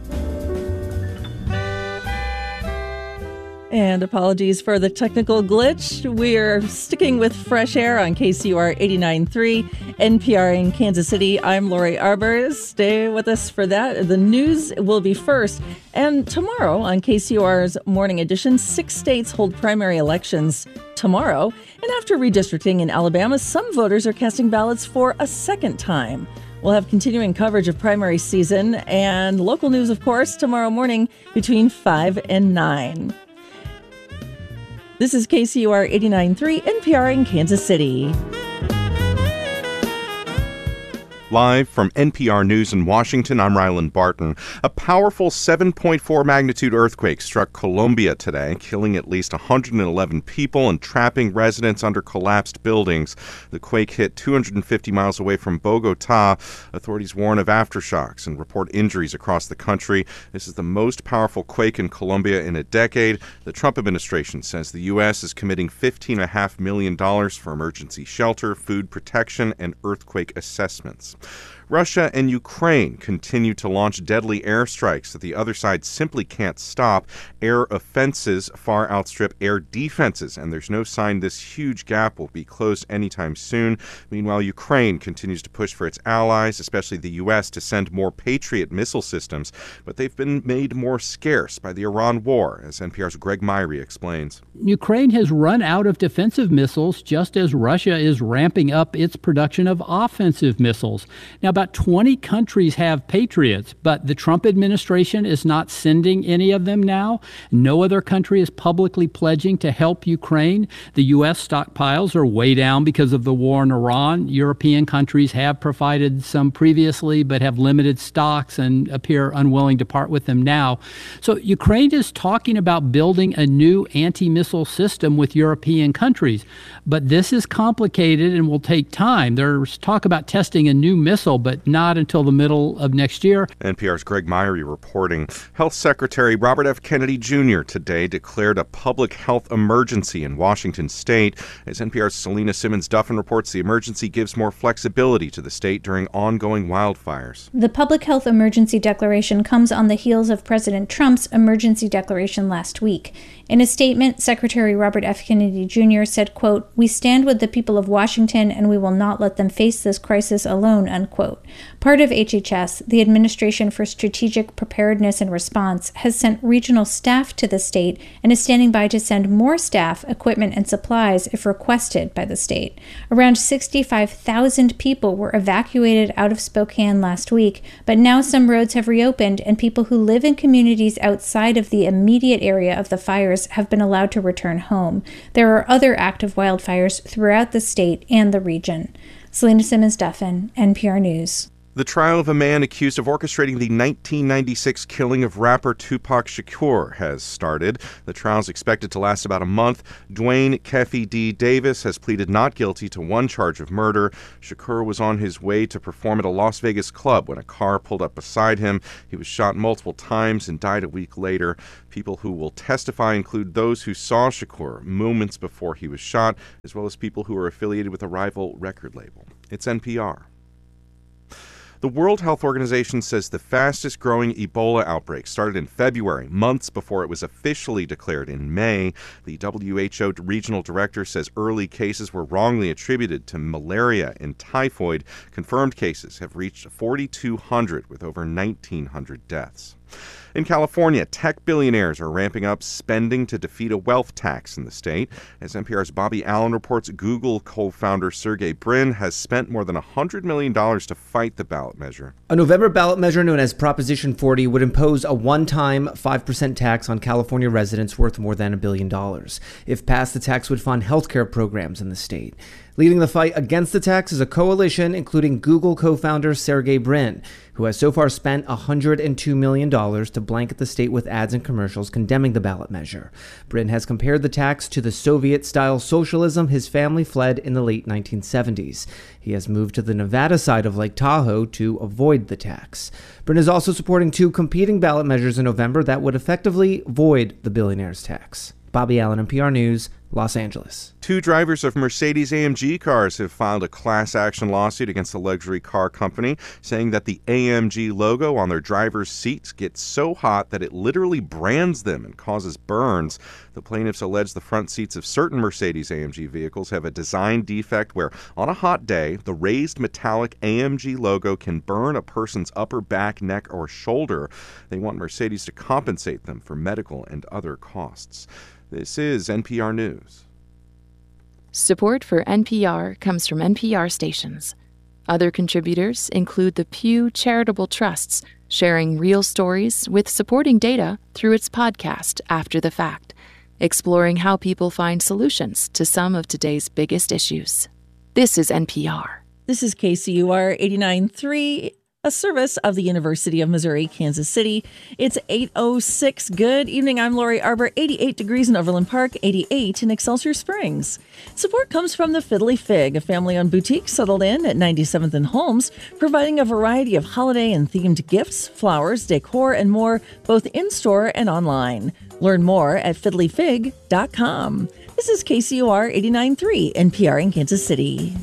And apologies for the technical glitch. We're sticking with Fresh Air on K C U R eighty-nine point three, N P R in Kansas City. I'm Lori Arbor. Stay with us for that. The news will be first. And tomorrow on K C U R's Morning Edition, six states hold primary elections tomorrow. And after redistricting in Alabama, some voters are casting ballots for a second time. We'll have continuing coverage of primary season and local news, of course, tomorrow morning between five and nine. This is K C U R eighty-nine point three, N P R in Kansas City. Live from N P R News in Washington, I'm Ryland Barton. A powerful seven point four magnitude earthquake struck Colombia today, killing at least one hundred eleven people and trapping residents under collapsed buildings. The quake hit two hundred fifty miles away from Bogota. Authorities warn of aftershocks and report injuries across the country. This is the most powerful quake in Colombia in a decade. The Trump administration says the U S is committing fifteen point five million dollars for emergency shelter, food protection, and earthquake assessments. Russia and Ukraine continue to launch deadly airstrikes that the other side simply can't stop. Air offenses far outstrip air defenses, and there's no sign this huge gap will be closed anytime soon. Meanwhile, Ukraine continues to push for its allies, especially the U S, to send more Patriot missile systems, but they've been made more scarce by the Iran war, as N P R's Greg Myrie explains. Ukraine has run out of defensive missiles just as Russia is ramping up its production of offensive missiles. Now, about twenty countries have Patriots, but the Trump administration is not sending any of them now. No other country is publicly pledging to help Ukraine. The U S stockpiles are way down because of the war in Iran. European countries have provided some previously, but have limited stocks and appear unwilling to part with them now. So Ukraine is talking about building a new anti-missile system with European countries, but this is complicated and will take time. There's talk about testing a new missile, but not until the middle of next year. N P R's Greg Myrie reporting. Health Secretary Robert F. Kennedy Junior today declared a public health emergency in Washington state. As N P R's Selena Simmons-Duffin reports, the emergency gives more flexibility to the state during ongoing wildfires. The public health emergency declaration comes on the heels of President Trump's emergency declaration last week. In a statement, Secretary Robert F. Kennedy Junior said, quote, "We stand with the people of Washington and we will not let them face this crisis alone," unquote. Part of H H S, the Administration for Strategic Preparedness and Response, has sent regional staff to the state and is standing by to send more staff, equipment, and supplies if requested by the state. Around sixty-five thousand people were evacuated out of Spokane last week, but now some roads have reopened and people who live in communities outside of the immediate area of the fires have been allowed to return home. There are other active wildfires throughout the state and the region. Selena Simmons-Duffin, N P R News. The trial of a man accused of orchestrating the nineteen ninety-six killing of rapper Tupac Shakur has started. The trial is expected to last about a month. Dwayne Keffe D. Davis has pleaded not guilty to one charge of murder. Shakur was on his way to perform at a Las Vegas club when a car pulled up beside him. He was shot multiple times and died a week later. People who will testify include those who saw Shakur moments before he was shot, as well as people who are affiliated with a rival record label. It's N P R. The World Health Organization says the fastest growing Ebola outbreak started in February, months before it was officially declared in May. The W H O regional director says early cases were wrongly attributed to malaria and typhoid. Confirmed cases have reached forty-two hundred with over nineteen hundred deaths. In California, tech billionaires are ramping up spending to defeat a wealth tax in the state. As N P R's Bobby Allen reports, Google co-founder Sergey Brin has spent more than one hundred million dollars to fight the ballot measure. A November ballot measure known as Proposition forty would impose a one-time five percent tax on California residents worth more than a billion dollars. If passed, the tax would fund healthcare programs in the state. Leading the fight against the tax is a coalition including Google co-founder Sergey Brin, who has so far spent one hundred two million dollars to blanket the state with ads and commercials condemning the ballot measure. Brin has compared the tax to the Soviet-style socialism his family fled in the late nineteen seventies. He has moved to the Nevada side of Lake Tahoe to avoid the tax. Brin is also supporting two competing ballot measures in November that would effectively void the billionaire's tax. Bobby Allen, N P R News, Los Angeles. Two drivers of Mercedes A M G cars have filed a class action lawsuit against the luxury car company, saying that the A M G logo on their driver's seats gets so hot that it literally brands them and causes burns. The plaintiffs allege the front seats of certain Mercedes A M G vehicles have a design defect where, on a hot day, the raised metallic A M G logo can burn a person's upper back, neck, or shoulder. They want Mercedes to compensate them for medical and other costs. This is N P R News. Support for N P R comes from N P R stations. Other contributors include the Pew Charitable Trusts, sharing real stories with supporting data through its podcast After the Fact, exploring how people find solutions to some of today's biggest issues. This is N P R. This is K C U R eighty-nine point three, a service of the University of Missouri, Kansas City. It's eight oh six. Good evening. I'm Lori Arbor. eighty-eight degrees in Overland Park, eighty-eight in Excelsior Springs. Support comes from the Fiddly Fig, a family-owned boutique settled in at ninety-seventh and Holmes, providing a variety of holiday and themed gifts, flowers, decor, and more, both in-store and online. Learn more at fiddly fig dot com. This is K C U R eighty-nine point three, N P R in Kansas City.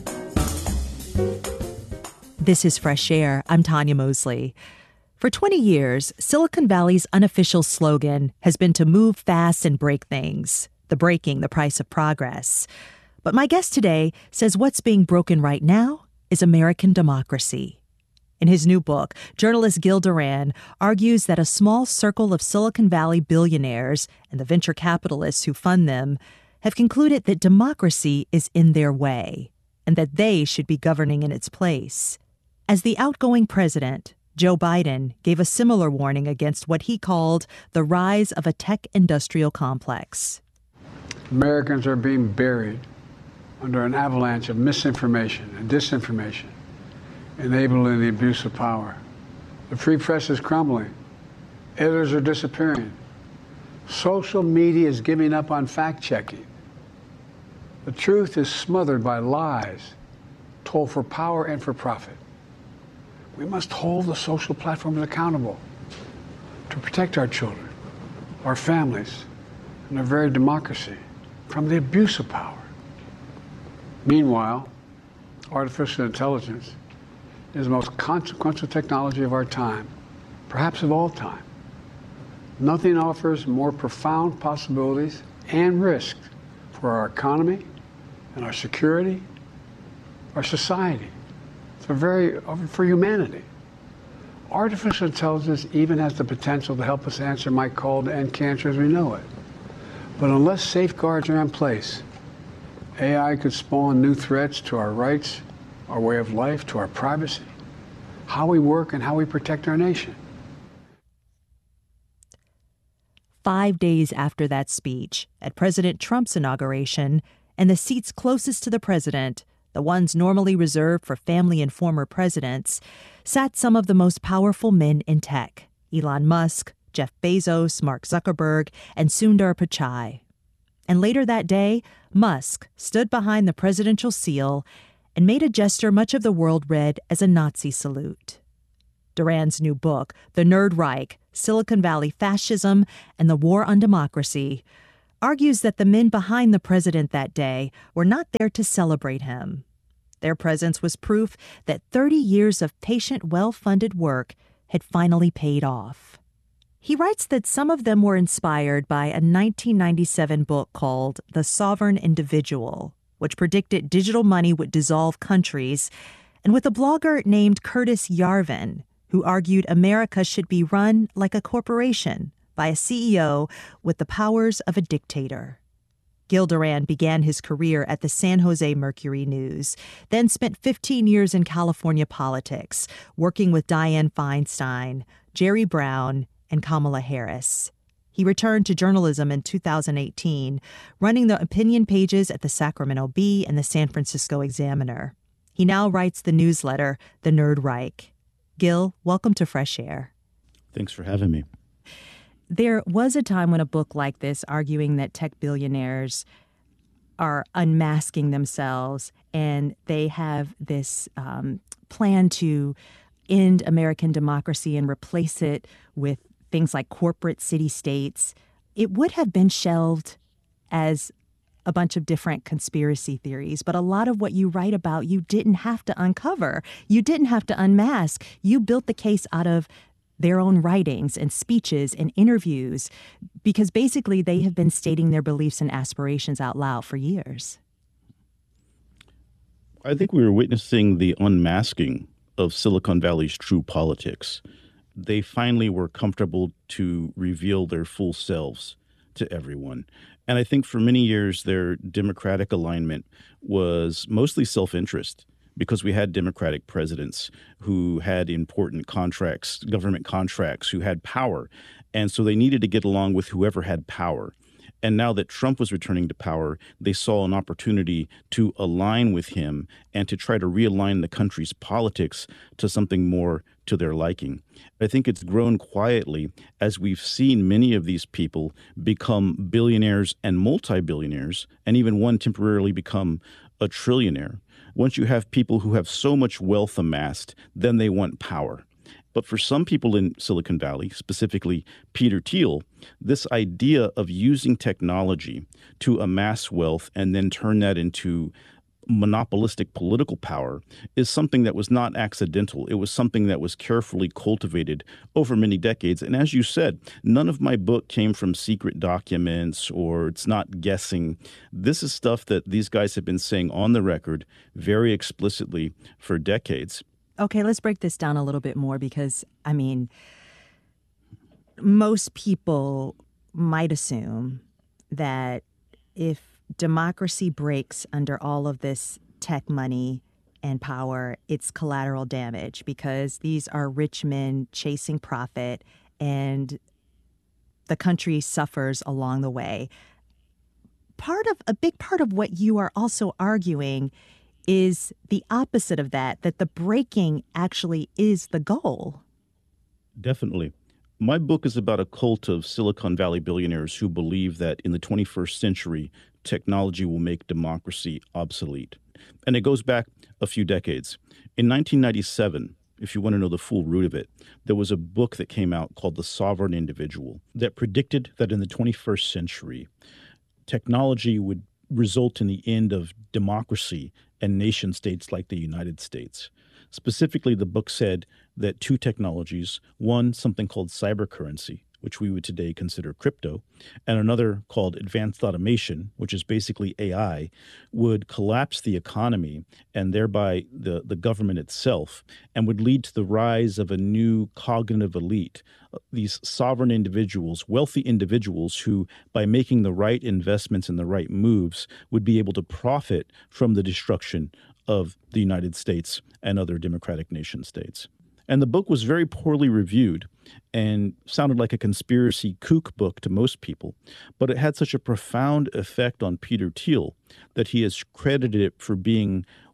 This is Fresh Air. I'm Tanya Mosley. For twenty years, Silicon Valley's unofficial slogan has been to move fast and break things, the breaking the price of progress. But my guest today says what's being broken right now is American democracy. In his new book, journalist Gil Duran argues that a small circle of Silicon Valley billionaires and the venture capitalists who fund them have concluded that democracy is in their way and that they should be governing in its place. As the outgoing president, Joe Biden gave a similar warning against what he called the rise of a tech industrial complex. Americans are being buried under an avalanche of misinformation and disinformation, enabling the abuse of power. The free press is crumbling. Editors are disappearing. Social media is giving up on fact-checking. The truth is smothered by lies told for power and for profit. We must hold the social platforms accountable to protect our children, our families, and our very democracy from the abuse of power. Meanwhile, artificial intelligence is the most consequential technology of our time, perhaps of all time. Nothing offers more profound possibilities and risks for our economy and our security, our society. For very for humanity. Artificial intelligence even has the potential to help us answer my call to end cancer as we know it. But unless safeguards are in place, A I could spawn new threats to our rights, our way of life, to our privacy, how we work and how we protect our nation. Five days after that speech, at President Trump's inauguration, and the seats closest to the president, the the ones normally reserved for family and former presidents, sat some of the most powerful men in tech: Elon Musk, Jeff Bezos, Mark Zuckerberg, and Sundar Pichai. And later that day, Musk stood behind the presidential seal and made a gesture much of the world read as a Nazi salute. Duran's new book, The Nerd Reich: Silicon Valley Fascism and the War on Democracy, argues that the men behind the president that day were not there to celebrate him. Their presence was proof that thirty years of patient, well-funded work had finally paid off. He writes that some of them were inspired by a nineteen ninety-seven book called The Sovereign Individual, which predicted digital money would dissolve countries, and with a blogger named Curtis Yarvin, who argued America should be run like a corporation by a C E O with the powers of a dictator. Gil Duran began his career at the San Jose Mercury News, then spent fifteen years in California politics, working with Dianne Feinstein, Jerry Brown, and Kamala Harris. He returned to journalism in two thousand eighteen, running the opinion pages at the Sacramento Bee and the San Francisco Examiner. He now writes the newsletter, The Nerd Reich. Gil, welcome to Fresh Air. Thanks for having me. There was a time when a book like this, arguing that tech billionaires are unmasking themselves and they have this um, plan to end American democracy and replace it with things like corporate city-states. It would have been shelved as a bunch of different conspiracy theories, but a lot of what you write about, you didn't have to uncover. You didn't have to unmask. You built the case out of their own writings and speeches and interviews, because basically they have been stating their beliefs and aspirations out loud for years. I think we were witnessing the unmasking of Silicon Valley's true politics. They finally were comfortable to reveal their full selves to everyone. And I think for many years, their Democratic alignment was mostly self-interest, because we had Democratic presidents who had important contracts, government contracts, who had power. And so they needed to get along with whoever had power. And now that Trump was returning to power, they saw an opportunity to align with him and to try to realign the country's politics to something more to their liking. I think it's grown quietly as we've seen many of these people become billionaires and multi-billionaires, and even one temporarily become a trillionaire. Once you have people who have so much wealth amassed, then they want power. But for some people in Silicon Valley, specifically Peter Thiel, this idea of using technology to amass wealth and then turn that into monopolistic political power is something that was not accidental. It was something that was carefully cultivated over many decades. And as you said, none of my book came from secret documents, or it's not guessing. This is stuff that these guys have been saying on the record very explicitly for decades. Okay, let's break this down a little bit more, because, I mean, most people might assume that if democracy breaks under all of this tech money and power, it's collateral damage, because these are rich men chasing profit and the country suffers along the way. Part of a big part of what you are also arguing is the opposite of that, that the breaking actually is the goal. Definitely. My book is about a cult of Silicon Valley billionaires who believe that in the twenty-first century, technology will make democracy obsolete. And it goes back a few decades. In nineteen ninety-seven, if you want to know the full root of it, there was a book that came out called The Sovereign Individual that predicted that in the twenty-first century, technology would result in the end of democracy and nation states like the United States. Specifically, the book said that two technologies, one something called cybercurrency, which we would today consider crypto, and another called advanced automation, which is basically A I, would collapse the economy and thereby the, the government itself, and would lead to the rise of a new cognitive elite, these sovereign individuals, wealthy individuals who, by making the right investments and the right moves, would be able to profit from the destruction of the United States and other democratic nation states. And the book was very poorly reviewed and sounded like a conspiracy kook book to most people. But it had such a profound effect on Peter Thiel that he has credited it for being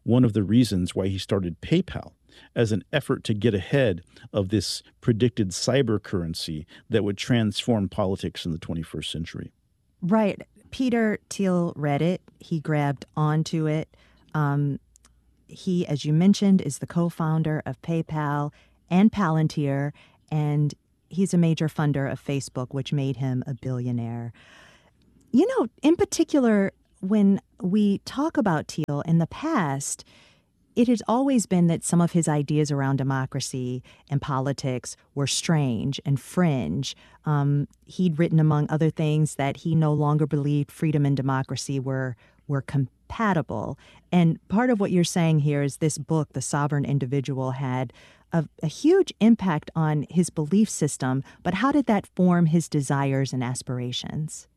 one of the reasons why he started PayPal, as an effort to get ahead of this predicted cyber currency that would transform politics in the twenty-first century. Right. Peter Thiel read it. He grabbed onto it. Um, he, as you mentioned, is the co-founder of PayPal and Palantir, and he's a major funder of Facebook, which made him a billionaire. You know, in particular, when we talk about Thiel in the past, it has always been that some of his ideas around democracy and politics were strange and fringe. Um, he'd written, among other things, that he no longer believed freedom and democracy were were compatible. And part of what you're saying here is this book, The Sovereign Individual, had a, a huge impact on his belief system. But how did that form his desires and aspirations?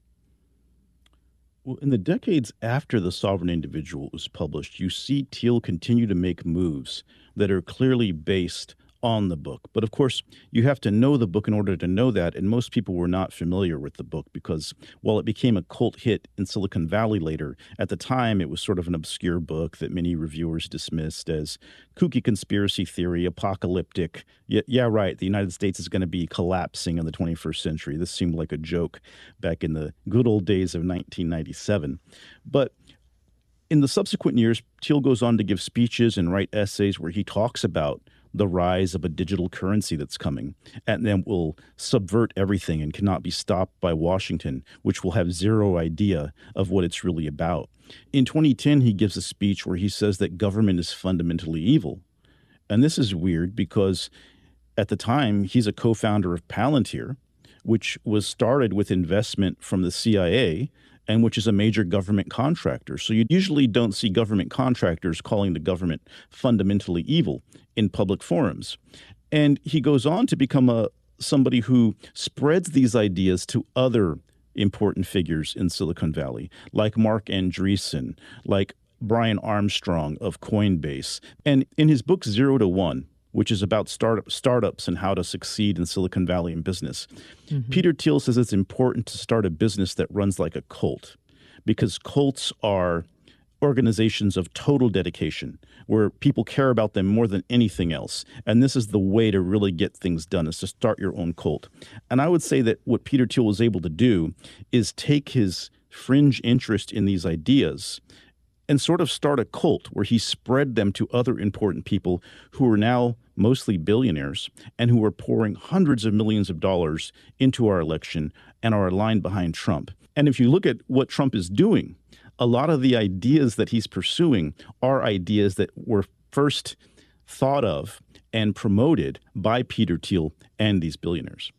Well, in the decades after The Sovereign Individual was published, you see Thiel continue to make moves that are clearly based on the book. But of course, you have to know the book in order to know that, and most people were not familiar with the book because while it became a cult hit in Silicon Valley later, at the time it was sort of an obscure book that many reviewers dismissed as kooky conspiracy theory, apocalyptic. Yeah, yeah right, the United States is going to be collapsing in the twenty-first century. This seemed like a joke back in the good old days of nineteen ninety-seven. But in the subsequent years, Thiel goes on to give speeches and write essays where he talks about the rise of a digital currency that's coming, and then will subvert everything and cannot be stopped by Washington, which will have zero idea of what it's really about. In twenty ten, he gives a speech where he says that government is fundamentally evil. And this is weird because at the time, he's a co-founder of Palantir, which was started with investment from the C I A, and which is a major government contractor. So you usually don't see government contractors calling the government fundamentally evil in public forums. And he goes on to become a somebody who spreads these ideas to other important figures in Silicon Valley, like Marc Andreessen, like Brian Armstrong of Coinbase. And in his book Zero to One, which is about startup startups and how to succeed in Silicon Valley in business, mm-hmm. Peter Thiel says it's important to start a business that runs like a cult, because cults are organizations of total dedication where people care about them more than anything else. And this is the way to really get things done, is to start your own cult. And I would say that what Peter Thiel was able to do is take his fringe interest in these ideas and sort of start a cult where he spread them to other important people who are now mostly billionaires and who are pouring hundreds of millions of dollars into our election and are aligned behind Trump. And if you look at what Trump is doing, a lot of the ideas that he's pursuing are ideas that were first thought of and promoted by Peter Thiel and these billionaires.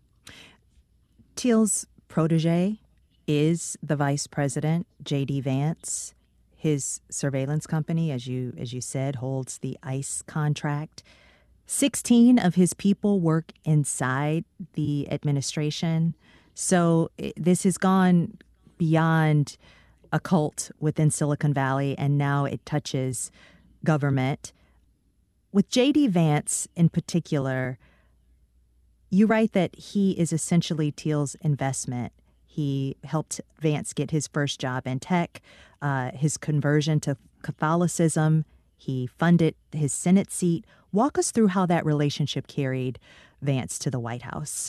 Thiel's protege is the vice president, J D Vance. His surveillance company, as you as you said, holds the ICE contract. sixteen of his people work inside the administration. So this has gone beyond a cult within Silicon Valley, and now it touches government. With J D Vance in particular, you write that he is essentially Thiel's investment. He helped Vance get his first job in tech, uh, his conversion to Catholicism. He funded his Senate seat. Walk us through how that relationship carried Vance to the White House.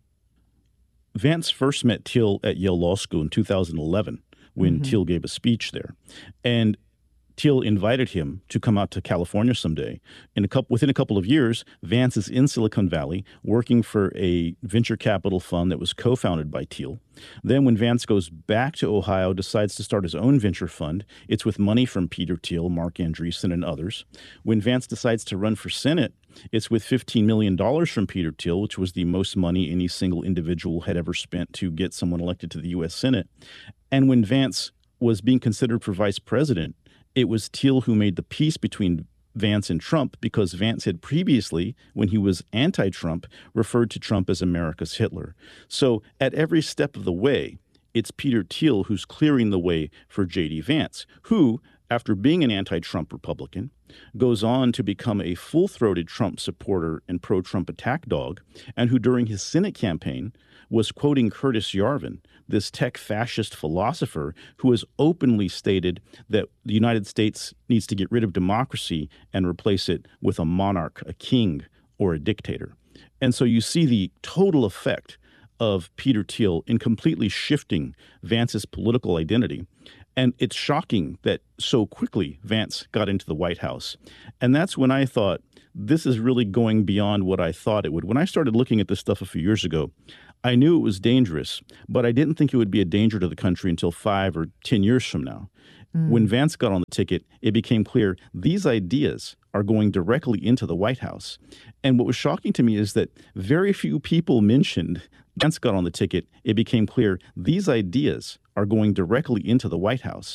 Vance first met Thiel at Yale Law School in two thousand eleven when mm-hmm. Thiel gave a speech there. And Thiel invited him to come out to California someday. In a couple, within a couple of years, Vance is in Silicon Valley working for a venture capital fund that was co-founded by Thiel. Then when Vance goes back to Ohio, decides to start his own venture fund. It's with money from Peter Thiel, Marc Andreessen, and others. When Vance decides to run for Senate, it's with fifteen million dollars from Peter Thiel, which was the most money any single individual had ever spent to get someone elected to the U S Senate. And when Vance was being considered for vice president, it was Thiel who made the peace between Vance and Trump, because Vance had previously, when he was anti-Trump, referred to Trump as America's Hitler. So at every step of the way, it's Peter Thiel who's clearing the way for J D Vance, who, after being an anti-Trump Republican, goes on to become a full-throated Trump supporter and pro-Trump attack dog, and who during his Senate campaign was quoting Curtis Yarvin, this tech fascist philosopher who has openly stated that the United States needs to get rid of democracy and replace it with a monarch, a king, or a dictator. And so you see the total effect of Peter Thiel in completely shifting Vance's political identity. And it's shocking that so quickly Vance got into the White House. And that's when I thought, this is really going beyond what I thought it would. When I started looking at this stuff a few years ago, I knew it was dangerous, but I didn't think it would be a danger to the country until five or ten years from now. Mm. When Vance got on the ticket, it became clear these ideas are going directly into the White House. And what was shocking to me is that very few people mentioned Vance got on the ticket. It became clear these ideas are going directly into the White House.